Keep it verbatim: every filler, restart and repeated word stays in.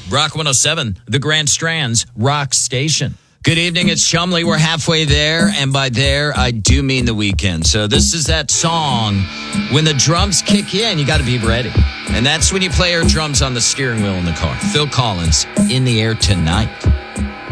Rock one oh seven, the Grand Strand's Rock Station. Good evening, it's Chumley. We're halfway there, and by there, I do mean the weekend. So this is that song, when the drums kick in, you got to be ready. And that's when you play air drums on the steering wheel in the car. Phil Collins, In the Air Tonight.